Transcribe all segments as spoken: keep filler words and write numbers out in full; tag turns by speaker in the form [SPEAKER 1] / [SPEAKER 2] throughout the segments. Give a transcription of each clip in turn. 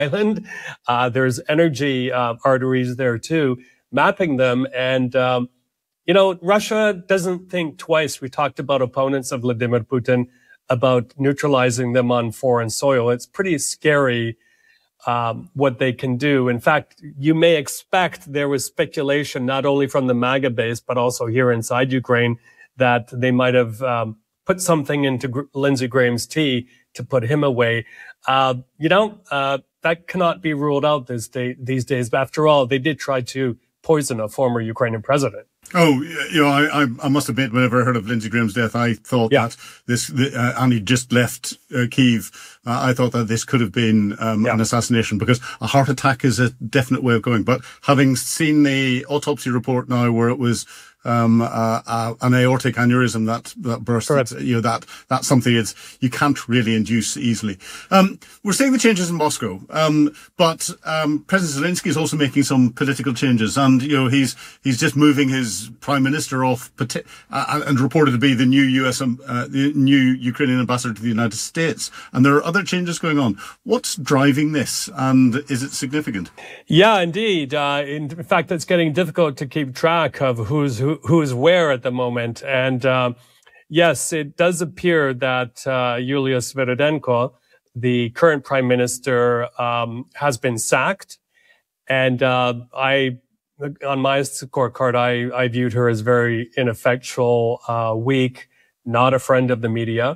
[SPEAKER 1] island. Uh, there's energy uh, arteries there too, mapping them. And, um, you know, Russia doesn't think twice. We talked about opponents of Vladimir Putin, about neutralizing them on foreign soil. It's pretty scary um, what they can do. In fact, you may expect there was speculation, not only from the MAGA base, but also here inside Ukraine, that they might have um, put something into Gr- Lindsey Graham's tea to put him away. Uh, you know, uh, that cannot be ruled out this day, these days. But after all, they did try to poison a former Ukrainian president.
[SPEAKER 2] Oh, you know, I, I must admit, whenever I heard of Lindsey Graham's death, I thought yeah. that this, the, uh, and he just left uh, Kyiv, uh, I thought that this could have been um, yeah. an assassination, because a heart attack is a definite way of going. But having seen the autopsy report now, where it was um, uh, uh, an aortic aneurysm that that burst, Correct. you know, that that's something it's you can't really induce easily. Um, we're seeing the changes in Moscow, um, but um, President Zelensky is also making some political changes, and you know he's he's just moving his prime minister off uh, and reported to be the new U S um, uh, the new Ukrainian ambassador to the United States, and there are other changes going on. What's driving this, and is it significant?
[SPEAKER 1] Yeah, indeed. Uh, in fact, it's getting difficult to keep track of who's who, who's where at the moment. And uh, yes, it does appear that uh, Yulia Sviridenko, the current prime minister, um, has been sacked. And uh, I, on my scorecard, I, I viewed her as very ineffectual, uh, weak, not a friend of the media.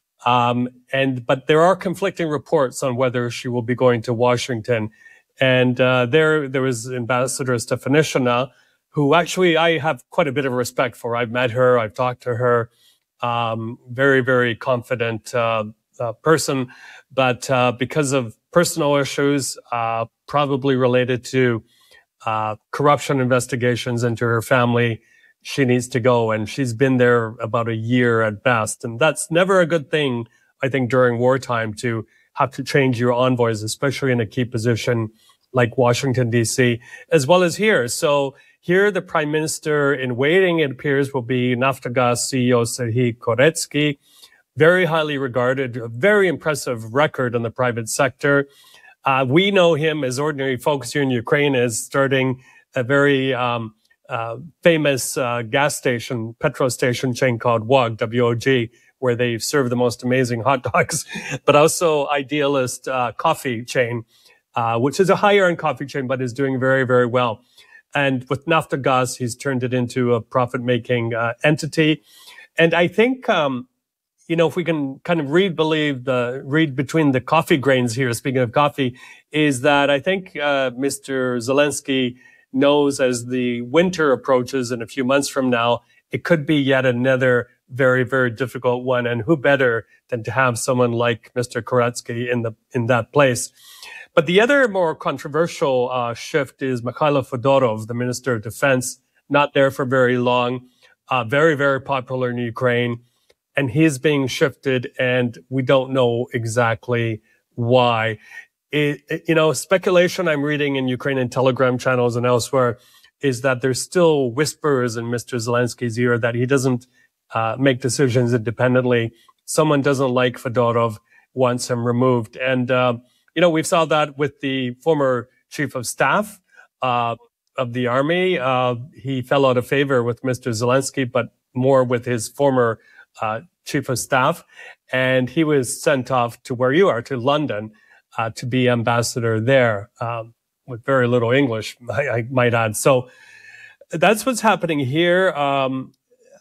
[SPEAKER 1] Um, and but there are conflicting reports on whether she will be going to Washington. And uh, there, there was Ambassador Stefanishina, who actually I have quite a bit of respect for. I've met her, I've talked to her. Um, very, very confident uh, uh, person, but uh, because of personal issues, uh, probably related to uh, corruption investigations into her family, she needs to go. And she's been there about a year at best. And that's never a good thing, I think, during wartime, to have to change your envoys, especially in a key position like Washington, D C, as well as here. So here, the prime minister in waiting, it appears, will be Naftogaz C E O Serhiy Koretsky, very highly regarded, a very impressive record in the private sector. Uh, we know him as ordinary folks here in Ukraine as starting a very um, uh, famous uh, gas station, petrol station chain called W O G, W O G, where they serve the most amazing hot dogs, but also Idealist uh, coffee chain, uh, which is a higher-end coffee chain, but is doing very, very well. And with Naftogaz, he's turned it into a profit-making uh, entity. And I think, um, you know, if we can kind of read, believe the read between the coffee grains here, speaking of coffee, is that I think uh, Mister Zelensky knows as the winter approaches in a few months from now, it could be yet another very, very difficult one. And who better than to have someone like Mister Koretsky in the in that place? But the other more controversial uh, shift is Mikhailo Fedorov, the Minister of Defense, not there for very long, uh, very, very popular in Ukraine. And he's being shifted, and we don't know exactly why. It, it, you know, speculation I'm reading in Ukrainian Telegram channels and elsewhere is that there's still whispers in Mister Zelensky's ear that he doesn't uh, make decisions independently. Someone doesn't like Fedorov, wants him removed. And, uh, you know, we saw that with the former chief of staff uh, of the army. Uh, he fell out of favor with Mister Zelensky, but more with his former uh, chief of staff. And he was sent off to where you are, to London, uh, to be ambassador there, um, with very little English, I, I might add. So that's what's happening here. Um,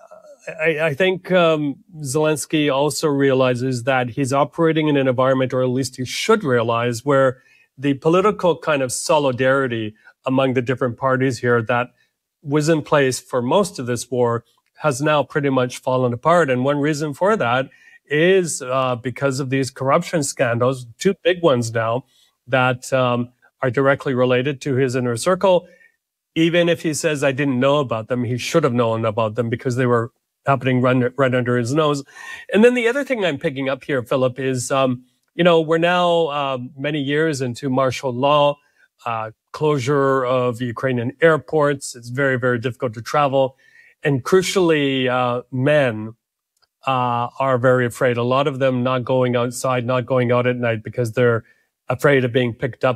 [SPEAKER 1] I, I think um, Zelensky also realizes that he's operating in an environment, or at least he should realize, where the political kind of solidarity among the different parties here that was in place for most of this war has now pretty much fallen apart. And one reason for that is uh, because of these corruption scandals, two big ones now, that um, are directly related to his inner circle. Even if he says, I didn't know about them, he should have known about them because they were happening right, right under his nose. And then the other thing I'm picking up here, Philip, is, um, you know, we're now uh, many years into martial law, uh, closure of Ukrainian airports. It's very, very difficult to travel. And crucially, uh, men uh, are very afraid. A lot of them not going outside, not going out at night because they're afraid of being picked up